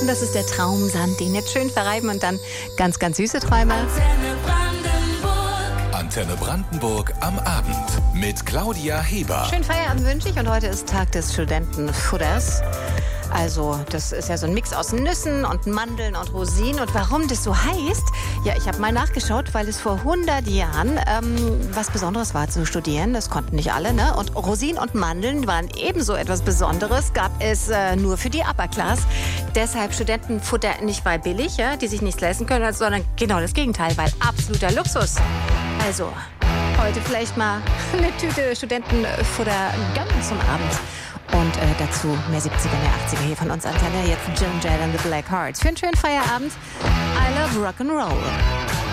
das ist der Traumsand, den jetzt schön verreiben und dann ganz, ganz süße Träume. Antenne Brandenburg am Abend mit Claudia Heber. Schönen Feierabend wünsche ich und heute ist Tag des Studentenfutters. Also das ist ja so ein Mix aus Nüssen und Mandeln und Rosinen. Und warum das so heißt? Ja, ich habe mal nachgeschaut, weil es vor 100 Jahren was Besonderes war zu studieren. Das konnten nicht alle, ne? Und Rosinen und Mandeln waren ebenso etwas Besonderes. Gab es nur für die Upper Class. Deshalb Studentenfutter nicht weil billig, ja, die sich nichts leisten können, sondern genau das Gegenteil, weil absoluter Luxus. Also heute vielleicht mal eine Tüte Studentenfutter ganz zum Abend. Und dazu mehr 70er, mehr 80er hier von uns Antenne. Jetzt Joan Jett and the Black Hearts. Für einen schönen Feierabend. I love Rock'n'Roll.